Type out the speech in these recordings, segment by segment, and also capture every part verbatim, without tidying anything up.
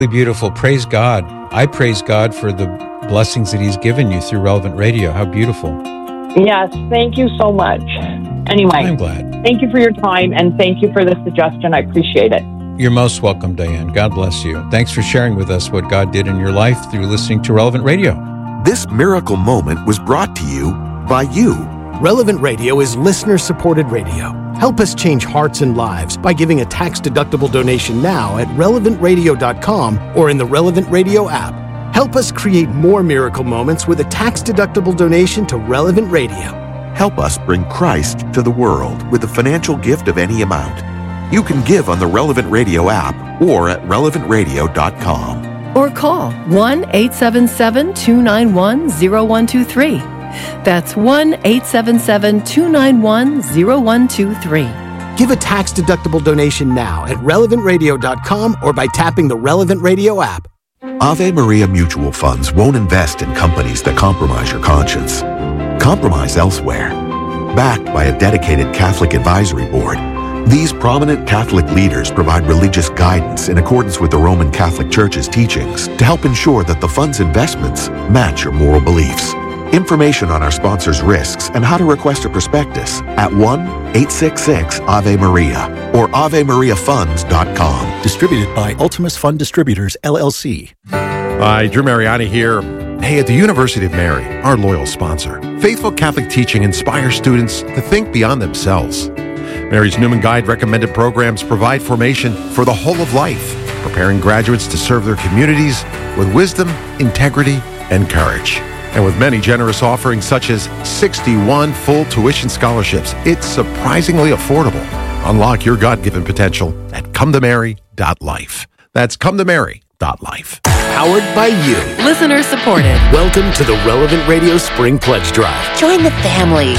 Beautiful. Praise God. I praise God for the blessings that he's given you through Relevant Radio. How beautiful. Yes, thank you so much. Anyway, I'm glad. Thank you for your time, and thank you for the suggestion. I appreciate it. You're most welcome, Diane. God bless you. Thanks for sharing with us what God did in your life through listening to Relevant Radio. This miracle moment was brought to you by you. Relevant Radio is listener-supported radio. Help us change hearts and lives by giving a tax-deductible donation now at relevant radio dot com or in the Relevant Radio app. Help us create more miracle moments with a tax-deductible donation to Relevant Radio. Help us bring Christ to the world with a financial gift of any amount. You can give on the Relevant Radio app or at relevant radio dot com. Or call one eight seven seven, two nine one, zero one two three. That's one eight seven seven, two nine one, zero one two three. Give a tax-deductible donation now at relevant radio dot com or by tapping the Relevant Radio app. Ave Maria Mutual Funds won't invest in companies that compromise your conscience. Compromise elsewhere. Backed by a dedicated Catholic advisory board, these prominent Catholic leaders provide religious guidance in accordance with the Roman Catholic Church's teachings to help ensure that the fund's investments match your moral beliefs. Information on our sponsors' risks and how to request a prospectus at one eight six six Ave Maria or ave maria funds dot com. Distributed by Ultimus Fund Distributors, L L C. Hi, Drew Mariani here. Hey, at the University of Mary, our loyal sponsor, faithful Catholic teaching inspires students to think beyond themselves. Mary's Newman Guide recommended programs provide formation for the whole of life, preparing graduates to serve their communities with wisdom, integrity, and courage. And with many generous offerings such as sixty-one full tuition scholarships, it's surprisingly affordable. Unlock your God-given potential at come to mary dot life. That's come to mary dot life. Powered by you. Listener supported. Welcome to the Relevant Radio Spring Pledge Drive. Join the family.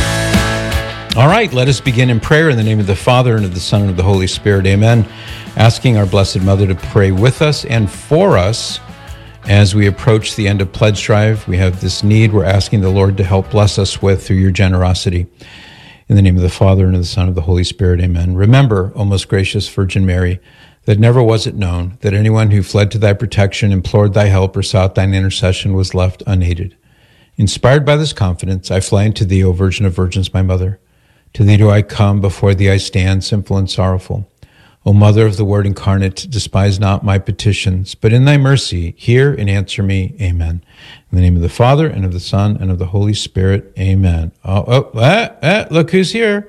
All right, let us begin in prayer in the name of the Father, and of the Son, and of the Holy Spirit. Amen. Asking our Blessed Mother to pray with us and for us as we approach the end of Pledge Drive. We have this need we're asking the Lord to help bless us with through your generosity. In the name of the Father, and of the Son, and of the Holy Spirit. Amen. Remember, O most gracious Virgin Mary, that never was it known that anyone who fled to thy protection, implored thy help, or sought thine intercession was left unaided. Inspired by this confidence, I fly unto thee, O Virgin of Virgins, my mother. To thee do I come, before thee I stand, sinful and sorrowful. O Mother of the Word incarnate, despise not my petitions, but in thy mercy hear and answer me. Amen. In the name of the Father, and of the Son, and of the Holy Spirit. Amen. Oh, oh, ah, ah, look who's here.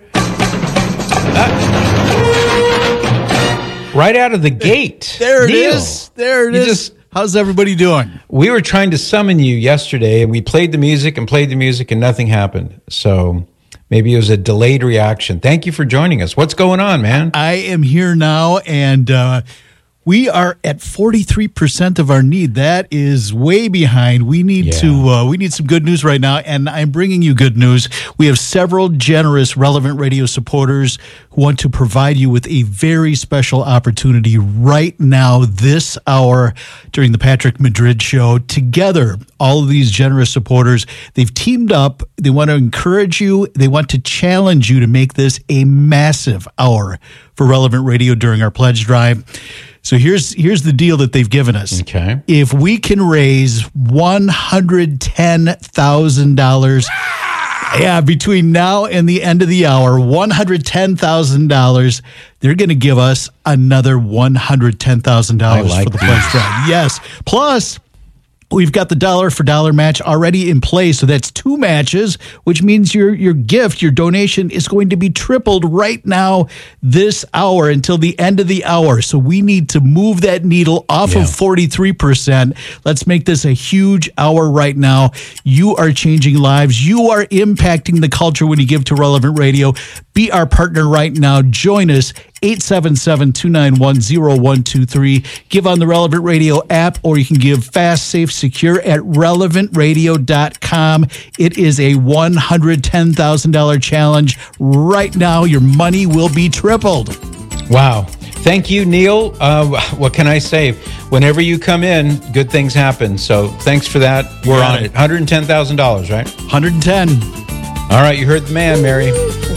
Ah. Right out of the gate. There it Neil. is. There it you is. Just, How's everybody doing? We were trying to summon you yesterday, and we played the music and played the music, and nothing happened. So maybe it was a delayed reaction. Thank you for joining us. What's going on, man? I am here now, and uh, we are at forty-three percent of our need. That is way behind. We need Yeah. to. Uh, we need some good news right now, and I'm bringing you good news. We have several generous Relevant Radio supporters who want to provide you with a very special opportunity right now, this hour, during the Patrick Madrid Show. Together, all of these generous supporters, they've teamed up. They want to encourage you. They want to challenge you to make this a massive hour for Relevant Radio during our pledge drive. So here's here's the deal that they've given us. Okay. If we can raise one hundred ten thousand dollars, yeah, between now and the end of the hour, one hundred ten thousand dollars, they're going to give us another one hundred ten thousand dollars I like for the these. pledge drive. Yes. Plus, we've got the dollar for dollar match already in place. So that's two matches, which means your your gift, your donation is going to be tripled right now this hour until the end of the hour. So we need to move that needle off Yeah. of forty-three percent. Let's make this a huge hour right now. You are changing lives. You are impacting the culture when you give to Relevant Radio. Be our partner right now. Join us. eight seven seven, two nine one, zero one two three. Give on the Relevant Radio app, or you can give fast, safe, secure at relevant radio dot com. It is a one hundred ten thousand dollars challenge. Right now, your money will be tripled. Wow. Thank you, Neil. Uh, what can I say? Whenever you come in, good things happen. So thanks for that. We're Got on it. it. one hundred ten thousand dollars, right? one hundred ten. All right, you heard the man, Mary.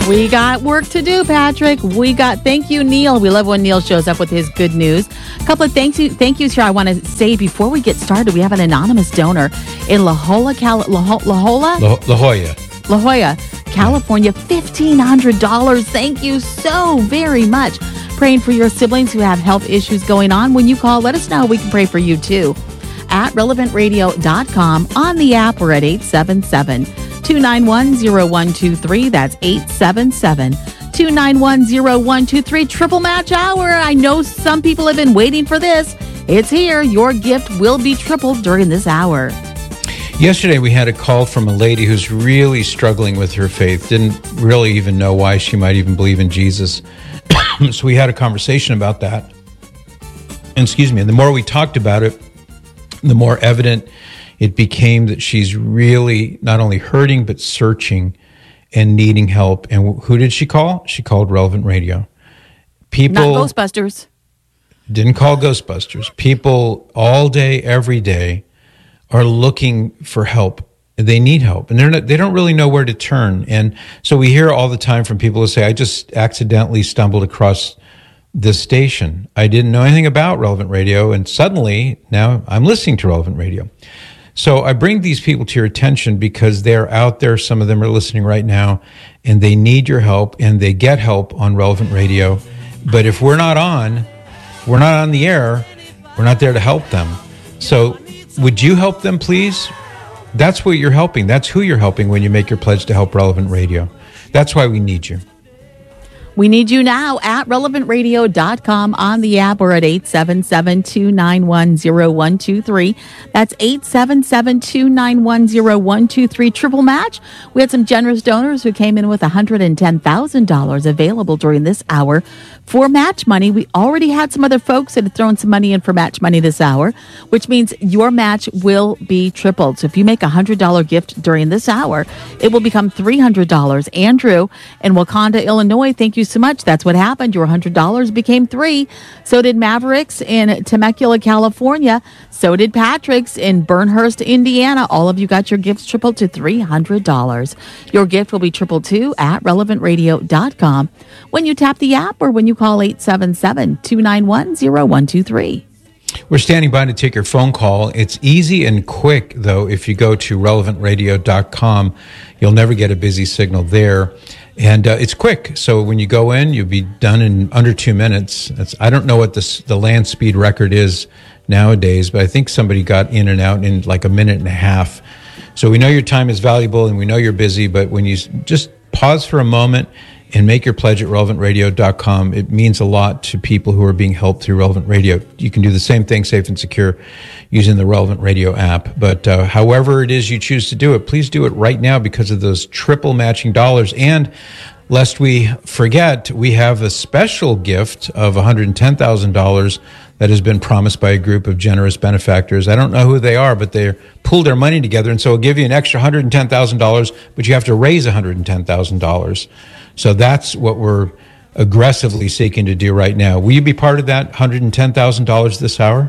We got work to do, Patrick. We got, thank you, Neil. We love when Neil shows up with his good news. A couple of thank you, thank yous here I want to say before we get started. We have an anonymous donor in La Jolla, Cal- La, Ho- La Jolla? La, La Jolla. La Jolla, California, fifteen hundred dollars. Thank you so very much. Praying for your siblings who have health issues going on. When you call, let us know. We can pray for you too. At relevant radio dot com, on the app, or at eight seven seven, two nine one, zero one two three. That's eight seven seven, two nine one, zero one two three. Triple Match Hour. I know some people have been waiting for this. It's here. Your gift will be tripled during this hour. Yesterday, we had a call from a lady who's really struggling with her faith, didn't really even know why she might even believe in Jesus. So we had a conversation about that. And, excuse me, and the more we talked about it, the more evident it became that she's really not only hurting, but searching and needing help. And who did she call? She called Relevant Radio. People, not Ghostbusters. Didn't call Ghostbusters. People all day, every day, are looking for help. They need help, and they're not, they don't really know where to turn. And so we hear all the time from people who say, I just accidentally stumbled across this station. I didn't know anything about Relevant Radio, and suddenly now I'm listening to Relevant Radio. So I bring these people to your attention because they're out there. Some of them are listening right now, and they need your help, and they get help on Relevant Radio. But if we're not on, we're not on the air, we're not there to help them. So would you help them, please? That's what you're helping. That's who you're helping when you make your pledge to help Relevant Radio. That's why we need you. We need you now at relevant radio dot com, on the app, or at eight seven seven, two nine one, zero one two three. That's eight seven seven, two nine one, zero one two three. Triple Match. We had some generous donors who came in with one hundred ten thousand dollars available during this hour for match money. We already had some other folks that had thrown some money in for match money this hour, which means your match will be tripled. So if you make a one hundred dollars gift during this hour, it will become three hundred dollars. Andrew in Wakanda, Illinois, thank you so much. That's what happened. Your one hundred dollars became three. So did Mavericks in Temecula, California. So did Patrick's in Burnhurst, Indiana. All of you got your gifts tripled to three hundred dollars. Your gift will be tripled too at relevant radio dot com when you tap the app or when you call eight seven seven, two nine one, zero one two three. We're standing by to take your phone call. It's easy and quick, though. If you go to relevant radio dot com, you'll never get a busy signal there. And uh, it's quick. So when you go in, you'll be done in under two minutes. That's, I don't know what this, the land speed record is nowadays, but I think somebody got in and out in like a minute and a half. So we know your time is valuable and we know you're busy, but when you just pause for a moment and make your pledge at relevant radio dot com, it means a lot to people who are being helped through Relevant Radio. You can do the same thing safe and secure using the Relevant Radio app. But uh, however it is you choose to do it, please do it right now because of those triple matching dollars. And lest we forget, we have a special gift of one hundred ten thousand dollars that has been promised by a group of generous benefactors. I don't know who they are, but they pooled their money together, and so it'll give you an extra one hundred ten thousand dollars, but you have to raise one hundred ten thousand dollars. So that's what we're aggressively seeking to do right now. Will you be part of that one hundred ten thousand dollars this hour?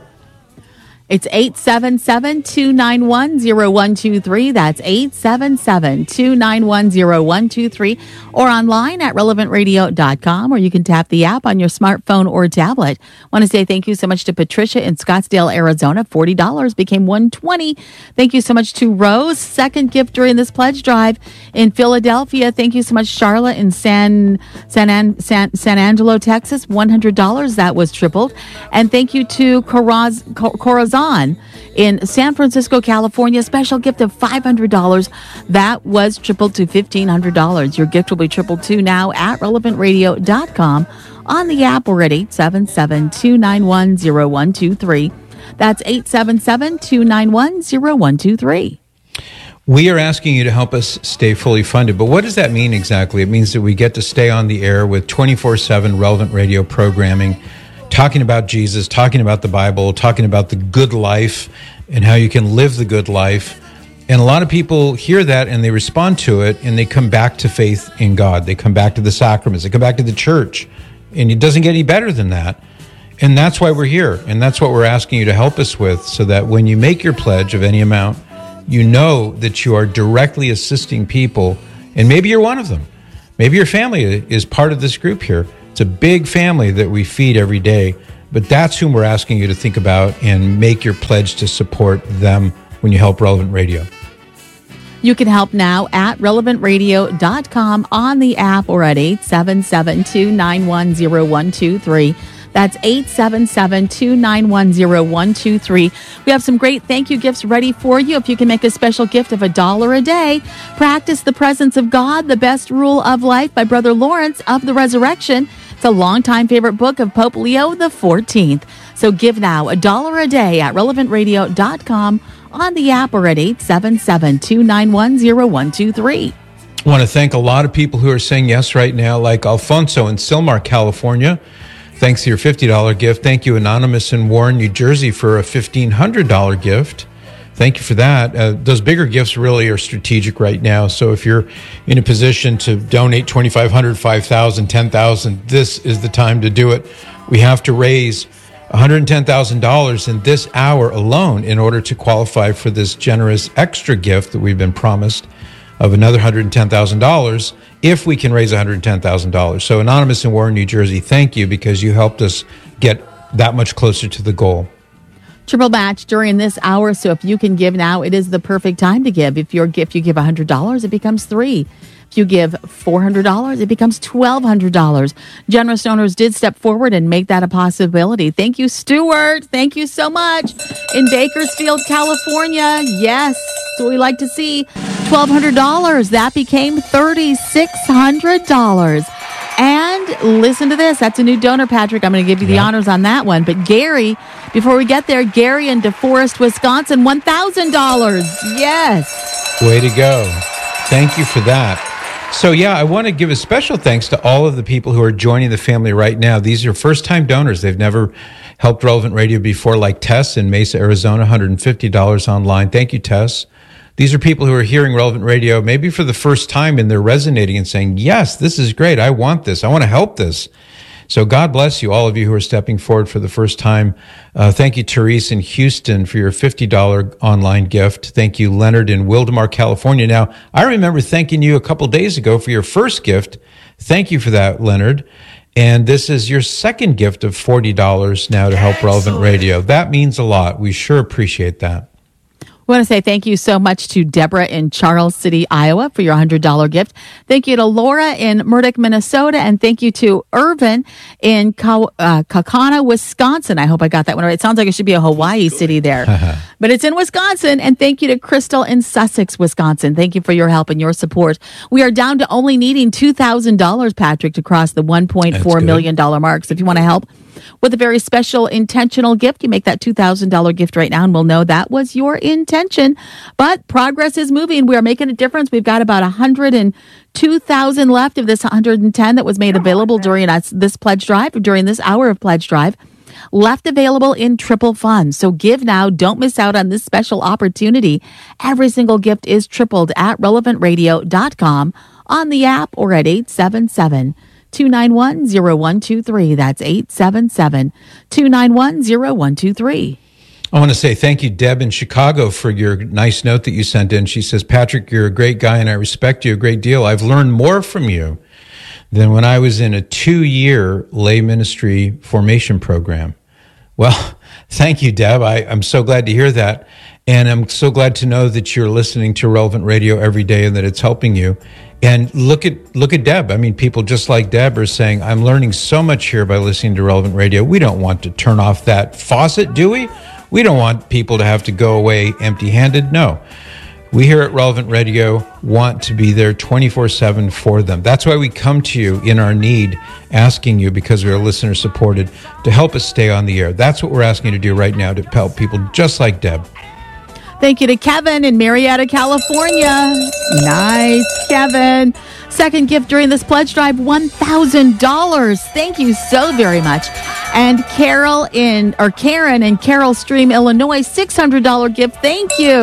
It's eight seven seven, two nine one, zero one two three. That's eight seven seven, two nine one, zero one two three. Or online at relevant radio dot com, or you can tap the app on your smartphone or tablet. Want to say thank you so much to Patricia in Scottsdale, Arizona. forty dollars became one hundred twenty dollars. Thank you so much to Rose. Second gift during this pledge drive in Philadelphia. Thank you so much, Charlotte in San San An, San, San Angelo, Texas. one hundred dollars. That was tripled. And thank you to Coraz, Corazon in San Francisco, California. Special gift of five hundred dollars. That was tripled to fifteen hundred dollars. Your gift will be tripled too now at relevant radio dot com, on the app, or at eight seven seven, two nine one, zero one two three. That's eight seven seven, two nine one, zero one two three. We are asking you to help us stay fully funded. But what does that mean exactly? It means that we get to stay on the air with twenty-four seven relevant radio programming, talking about Jesus, talking about the Bible, talking about the good life and how you can live the good life. And a lot of people hear that and they respond to it and they come back to faith in God. They come back to the sacraments. They come back to the church. And it doesn't get any better than that. And that's why we're here. And that's what we're asking you to help us with, so that when you make your pledge of any amount, you know that you are directly assisting people. And maybe you're one of them. Maybe your family is part of this group here. It's a big family that we feed every day, but that's whom we're asking you to think about and make your pledge to support them when you help Relevant Radio. You can help now at relevant radio dot com on the app or at eight seven seven, two nine one, zero one two three. That's eight seven seven, two nine one, zero one two three. We have some great thank you gifts ready for you. If you can make a special gift of a dollar a day, Practice the Presence of God, The Best Rule of Life by Brother Lawrence of the Resurrection. It's a longtime favorite book of Pope Leo the fourteenth. So give now a dollar a day at relevant radio dot com on the app or at eight seven seven, two nine one, zero one two three. I want to thank a lot of people who are saying yes right now, like Alfonso in Sylmar, California. Thanks to your fifty dollars gift. Thank you, Anonymous in Warren, New Jersey, for a fifteen hundred dollars gift. Thank you for that. Uh, those bigger gifts really are strategic right now. So if you're in a position to donate twenty-five hundred dollars, five thousand dollars, ten thousand dollars, this is the time to do it. We have to raise one hundred ten thousand dollars in this hour alone in order to qualify for this generous extra gift that we've been promised of another one hundred ten thousand dollars if we can raise one hundred ten thousand dollars. So Anonymous in Warren, New Jersey, thank you because you helped us get that much closer to the goal. Triple match during this hour, so if you can give now, it is the perfect time to give. If your if you give one hundred dollars, it becomes three. If you give four hundred dollars, it becomes twelve hundred dollars. Generous donors did step forward and make that a possibility. Thank you, Stuart. Thank you so much. In Bakersfield, California, yes, that's what we like to see. twelve hundred dollars. That became three thousand six hundred dollars. And listen to this. That's a new donor, Patrick. I'm going to give you the yep. honors on that one. But Gary, before we get there, Gary in DeForest, Wisconsin, one thousand dollars. Yes. Way to go. Thank you for that. So, yeah, I want to give a special thanks to all of the people who are joining the family right now. These are first-time donors. They've never helped Relevant Radio before, like Tess in Mesa, Arizona, one hundred fifty dollars online. Thank you, Tess. These are people who are hearing Relevant Radio maybe for the first time, and they're resonating and saying, yes, this is great. I want this. I want to help this. So God bless you, all of you who are stepping forward for the first time. Uh, thank you, Therese in Houston, for your fifty dollars online gift. Thank you, Leonard in Wildemar, California. Now, I remember thanking you a couple days ago for your first gift. Thank you for that, Leonard. And this is your second gift of forty dollars now to help Excellent. Relevant Radio. That means a lot. We sure appreciate that. I want to say thank you so much to Deborah in Charles City, Iowa, for your one hundred dollars gift. Thank you to Laura in Murdoch, Minnesota, and thank you to Irvin in Ka- uh, Kakana, Wisconsin. I hope I got that one right. It sounds like it should be a Hawaii city there, but it's in Wisconsin. And thank you to Crystal in Sussex, Wisconsin. Thank you for your help and your support. We are down to only needing two thousand dollars, Patrick, to cross the one point four million dollars mark. So if you want to help with a very special intentional gift, you make that two thousand dollars gift right now, and we'll know that was your intention. But progress is moving. We are making a difference. We've got about one hundred two thousand left of this one hundred ten that was made available during us, this pledge drive, during this hour of pledge drive, left available in triple funds. So give now. Don't miss out on this special opportunity. Every single gift is tripled at relevant radio dot com on the app or at eight seven seven, two nine one, zero one two three. That's eight seven seven, two nine one, zero one two three. I want to say thank you, Deb in Chicago, for your nice note that you sent in. She says, Patrick, you're a great guy and I respect you a great deal. I've learned more from you than when I was in a two-year lay ministry formation program. Well, thank you, Deb. I, I'm so glad to hear that. And I'm so glad to know that you're listening to Relevant Radio every day and that it's helping you. And look at look at Deb. I mean, people just like Deb are saying, I'm learning so much here by listening to Relevant Radio. We don't want to turn off that faucet, do we? We don't want people to have to go away empty-handed. No. We here at Relevant Radio want to be there twenty-four seven for them. That's why we come to you in our need, asking you, because we are listener-supported, to help us stay on the air. That's what we're asking you to do right now, to help people just like Deb. Thank you to Kevin in Marietta, California. Nice, Kevin. Second gift during this pledge drive, one thousand dollars. Thank you so very much. And Carol in, or Karen in Carroll Stream, Illinois, six hundred dollars gift. Thank you.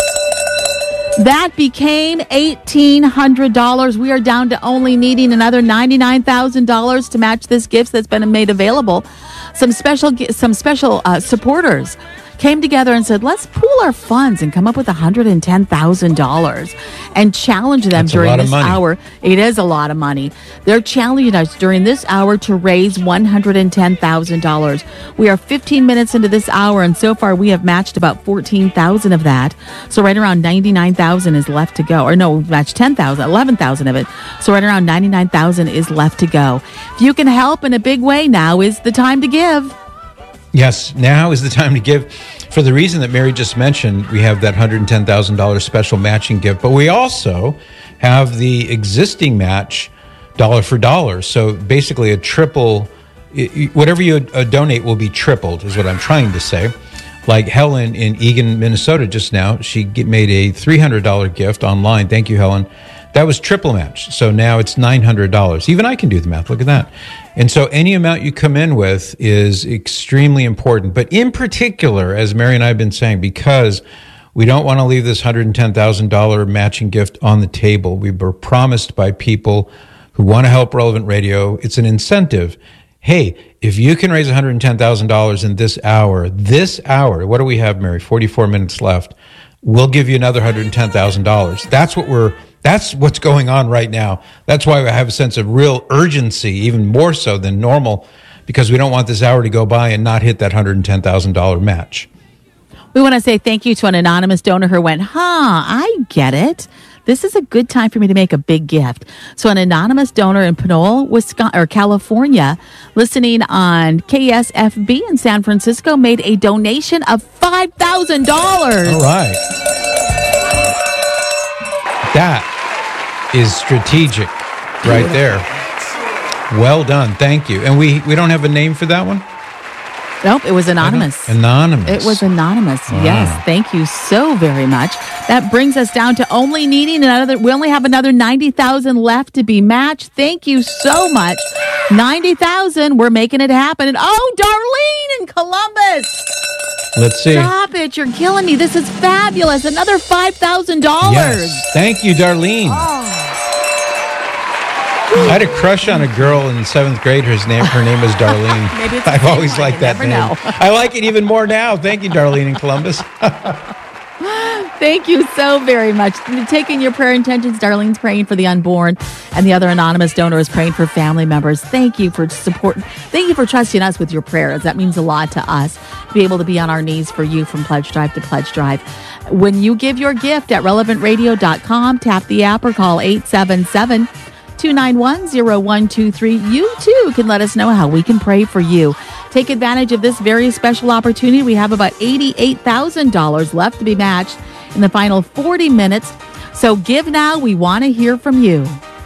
That became eighteen hundred dollars. We are down to only needing another ninety-nine thousand dollars to match this gift that's been made available. Some special, some special uh, supporters came together and said, let's pool our funds and come up with one hundred ten thousand dollars and challenge them That's during this hour. It is a lot of money. They're challenging us during this hour to raise one hundred ten thousand dollars. We are fifteen minutes into this hour, and so far we have matched about fourteen thousand of that. So right around ninety-nine thousand is left to go. Or no, we've matched ten thousand, eleven thousand of it. So right around ninety-nine thousand is left to go. If you can help in a big way, now is the time to give. Yes, now is the time to give. For the reason that Mary just mentioned, we have that one hundred ten thousand dollars special matching gift, but we also have the existing match dollar for dollar. So basically a triple, whatever you uh, donate will be tripled, is what I'm trying to say. Like Helen in Eagan, Minnesota just now, she get, made a three hundred dollars gift online. Thank you, Helen. That was triple match. So now it's nine hundred dollars. Even I can do the math. Look at that. And so any amount you come in with is extremely important. But in particular, as Mary and I have been saying, because we don't want to leave this one hundred ten thousand dollars matching gift on the table. We were promised by people who want to help Relevant Radio. It's an incentive. Hey, if you can raise one hundred ten thousand dollars in this hour, this hour, what do we have, Mary? forty-four minutes left. We'll give you another one hundred ten thousand dollars. That's what we're That's what's going on right now. That's why I have a sense of real urgency, even more so than normal, because we don't want this hour to go by and not hit that one hundred ten thousand dollars match. We want to say thank you to an anonymous donor who went, huh, I get it. This is a good time for me to make a big gift. So an anonymous donor in Pinole, Wisconsin, or California, listening on K S F B in San Francisco, made a donation of five thousand dollars. All right. That is strategic right there. Well done. Thank you. And we, we don't have a name for that one? Nope, it was anonymous. Anonymous. It was anonymous. Wow. Yes, thank you so very much. That brings us down to only needing another, we only have another ninety thousand left to be matched. Thank you so much. ninety thousand, we're making it happen. And oh, Darlene in Columbus. Let's see. Stop it, you're killing me. This is fabulous. Another five thousand dollars. Yes, thank you, Darlene. Oh. I had a crush on a girl in seventh grade. Her name, her name is Darlene. Maybe it's I've always liked that name. Know. I like it even more now. Thank you, Darlene in Columbus. Thank you so very much. Taking your prayer intentions, Darlene's praying for the unborn, and the other anonymous donor is praying for family members. Thank you for support. Thank you for trusting us with your prayers. That means a lot to us to be able to be on our knees for you from Pledge Drive to Pledge Drive. When you give your gift at relevant radio dot com, tap the app or call eight seven seven, two nine one, zero one two three. You too can let us know how we can pray for you. Take advantage of this very special opportunity. We have about eighty-eight thousand dollars left to be matched in the final forty minutes. So give now. We want to hear from you.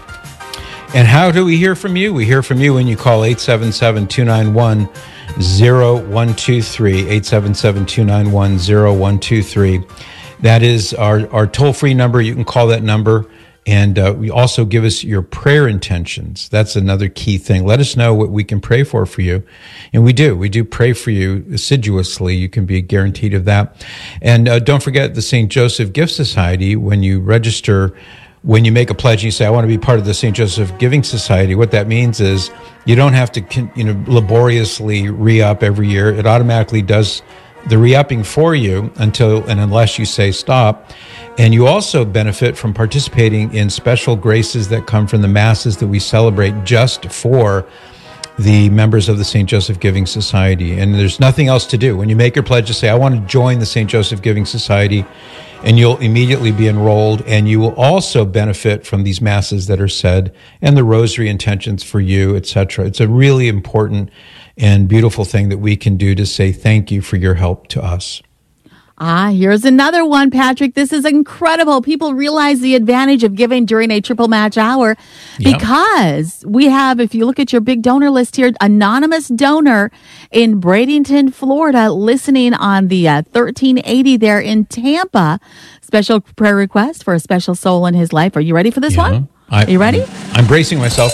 And how do we hear from you? We hear from you when you call eight seven seven, two nine one, zero one two three, eight seven seven, two nine one, zero one two three. That is our, our toll-free number. You can call that number. And uh, we also give us your prayer intentions. That's another key thing. Let us know what we can pray for for you. And we do. We do pray for you assiduously. You can be guaranteed of that. And uh, don't forget the Saint Joseph Gift Society. When you register, when you make a pledge, you say, I want to be part of the Saint Joseph Giving Society. What that means is you don't have to, you know, laboriously re-up every year. It automatically does the re-upping for you until and unless you say stop. And you also benefit from participating in special graces that come from the masses that we celebrate just for the members of the Saint Joseph Giving Society. And there's nothing else to do. When you make your pledge to say, I want to join the Saint Joseph Giving Society, and you'll immediately be enrolled, and you will also benefit from these masses that are said and the rosary intentions for you, et cetera. It's a really important and beautiful thing that we can do to say thank you for your help to us. Ah, here's another one, Patrick. This is incredible. People realize the advantage of giving during a triple match hour Yep. because we have, if you look at your big donor list here, anonymous donor in Bradenton, Florida, listening on the uh, thirteen eighty there in Tampa. Special prayer request for a special soul in his life. Are you ready for this Yeah. one? I, Are you ready? I'm, I'm bracing myself.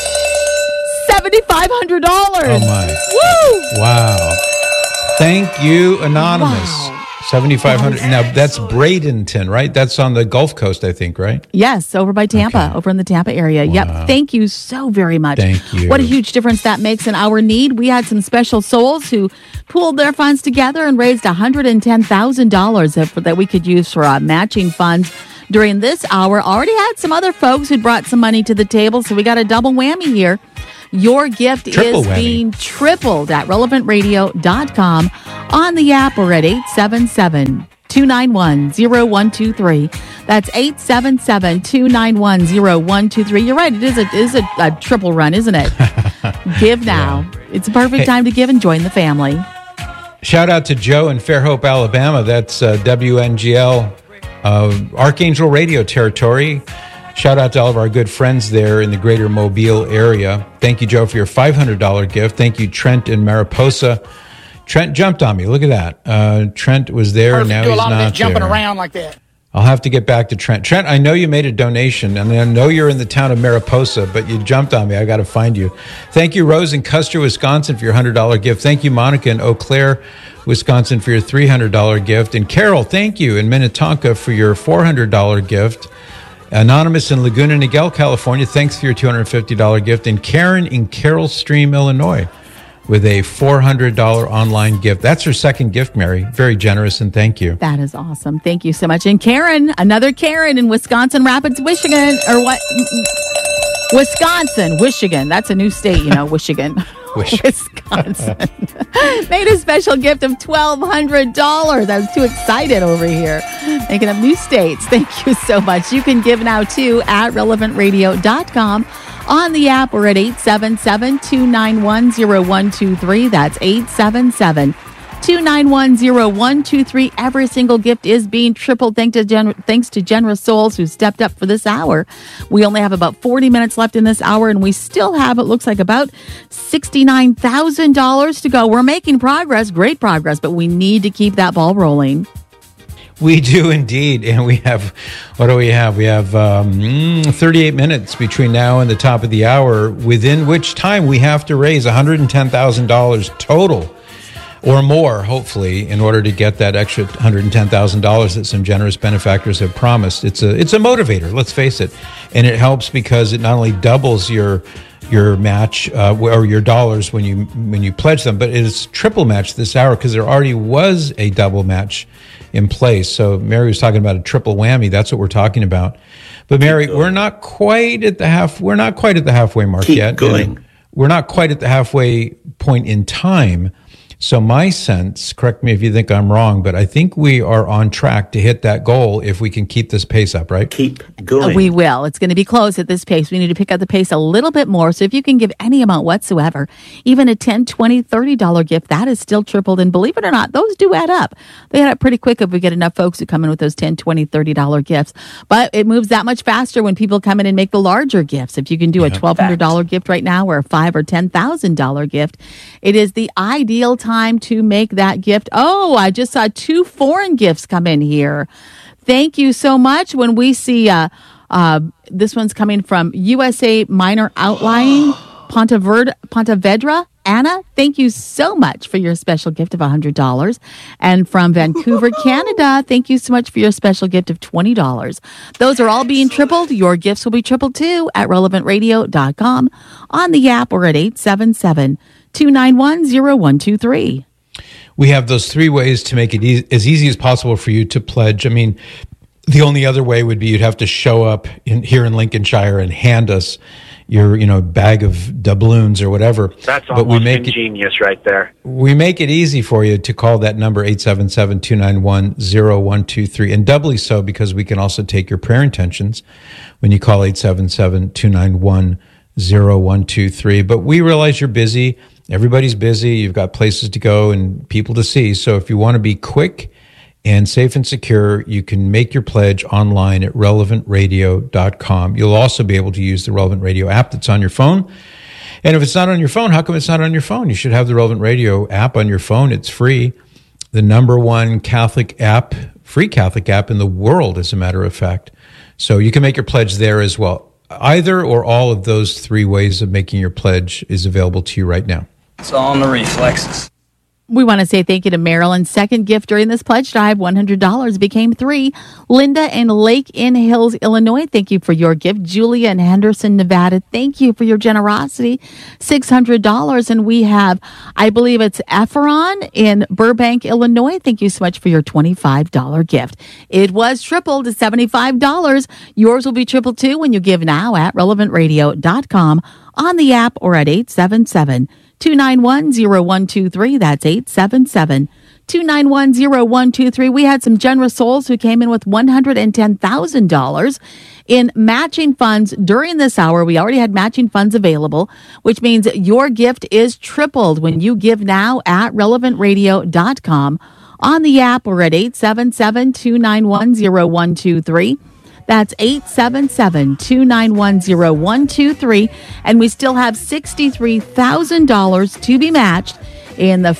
seven thousand five hundred dollars. Oh, my. Woo! Wow. Thank you, Anonymous. Wow. seventy-five hundred. Now, that's Bradenton, right? That's on the Gulf Coast, I think, right? Yes, over by Tampa, okay. over in the Tampa area. Wow. Yep. Thank you so very much. Thank you. What a huge difference that makes in our need. We had some special souls who pooled their funds together and raised one hundred ten thousand dollars that we could use for uh, matching funds during this hour. Already had some other folks who brought some money to the table, so we got a double whammy here. Your gift Triple is whammy. being tripled at relevant radio dot com on the app or at eight seven seven, two nine one, zero one two three. That's eight seven seven, two nine one, zero one two three. You're right. It is a, it is a, a triple run, isn't it? Give now. Yeah. It's a perfect hey. time to give and join the family. Shout out to Joe in Fairhope, Alabama. That's uh, W N G L, uh, Archangel Radio territory. Shout out to all of our good friends there in the greater Mobile area. Thank you, Joe, for your five hundred dollars gift. Thank you, Trent in Mariposa. Trent jumped on me. Look at that. Uh, Trent was there, and now do he's a lot not of jumping there. around like that. I'll have to get back to Trent. Trent, I know you made a donation, and I know you're in the town of Mariposa, but you jumped on me. I got to find you. Thank you, Rose in Custer, Wisconsin, for your one hundred dollars gift. Thank you, Monica in Eau Claire, Wisconsin, for your three hundred dollars gift. And Carol, thank you in Minnetonka for your four hundred dollars gift. Anonymous in Laguna Niguel, California, thanks for your two hundred fifty dollars gift. And Karen in Carroll Stream, Illinois, with a four hundred dollars online gift. That's her second gift, Mary. Very generous, and thank you. That is awesome. Thank you so much. And Karen, another Karen in Wisconsin Rapids, Michigan, or what? Wisconsin, Michigan. That's a new state, you know, Michigan. Wisconsin. Made a special gift of twelve hundred dollars. I was too excited over here. Making up new states. Thank you so much. You can give now, too, at relevant radio dot com. On the app, we're at eight seven seven, two nine one, zero one two three. That's eight seven seven, two nine one, zero one two three. Every single gift is being tripled thanks to, gen- thanks to generous souls who stepped up for this hour. We only have about forty minutes left in this hour, and we still have, it looks like, about sixty-nine thousand dollars to go. We're making progress, great progress, but we need to keep that ball rolling. We do indeed, and we have, what do we have? We have um, thirty-eight minutes between now and the top of the hour, within which time we have to raise one hundred ten thousand dollars total, or more, hopefully, in order to get that extra one hundred ten thousand dollars that some generous benefactors have promised. It's a it's a motivator, let's face it, and it helps because it not only doubles your your match uh, or your dollars when you when you pledge them, but it is triple match this hour because there already was a double match in place. So Mary was talking about a triple whammy. That's what we're talking about. But Mary, we're not quite at the half. We're not quite at the halfway mark Keep yet. going. We're not quite at the halfway point in time. So my sense, correct me if you think I'm wrong, but I think we are on track to hit that goal if we can keep this pace up, right? Keep going. We will. It's going to be close at this pace. We need to pick up the pace a little bit more. So if you can give any amount whatsoever, even a ten, twenty, thirty dollars gift, that is still tripled. And believe it or not, those do add up. They add up pretty quick if we get enough folks who come in with those ten, twenty, thirty dollars gifts. But it moves that much faster when people come in and make the larger gifts. If you can do yeah, a twelve hundred dollars fact. gift right now or a five thousand dollars or ten thousand dollars gift, it is the ideal time to make that gift. Oh, I just saw two foreign gifts come in here. Thank you so much. When we see uh, uh, this one's coming from U S A Minor Outlying, Pontevedra, Pontevedra. Anna, thank you so much for your special gift of one hundred dollars. And from Vancouver, Canada, thank you so much for your special gift of twenty dollars. Those are all being tripled. Your gifts will be tripled too at relevant radio dot com. On the app, or at eight seven seven, two nine one, zero one two three. We have those three ways to make it e- as easy as possible for you to pledge. I mean, the only other way would be you'd have to show up in, here in Lincolnshire and hand us your, you know, bag of doubloons or whatever. That's but almost we make ingenious it, right there. We make it easy for you to call that number eight seven seven, two nine one, zero one two three, and doubly so because we can also take your prayer intentions when you call eight seven seven, two nine one, zero one two three. But we realize you're busy. Everybody's busy. You've got places to go and people to see. So if you want to be quick and safe and secure, you can make your pledge online at relevant radio dot com. You'll also be able to use the Relevant Radio app that's on your phone. And if it's not on your phone, how come it's not on your phone? You should have the Relevant Radio app on your phone. It's free. The number one Catholic app, free Catholic app in the world, as a matter of fact. So you can make your pledge there as well. Either or all of those three ways of making your pledge is available to you right now. It's all in the reflexes. We want to say thank you to Marilyn's second gift during this pledge drive. one hundred dollars became three. Linda in Lake in Hills, Illinois, thank you for your gift. Julia in Henderson, Nevada, thank you for your generosity. six hundred dollars. And we have, I believe it's Efron in Burbank, Illinois. Thank you so much for your twenty-five dollars gift. It was tripled to seventy-five dollars. Yours will be tripled too when you give now at relevant radio dot com, on the app, or at eight seven seven, two nine one, zero one two three. That's eight seven seven, two nine one, zero one two three. We had some generous souls who came in with one hundred ten thousand dollars in matching funds during this hour. We already had matching funds available, which means your gift is tripled when you give now at relevant radio dot com, on the app, or at eight seven seven, two nine one, zero one two three. That's eight seven seven, two nine one, zero one two three. And we still have sixty-three thousand dollars to be matched in the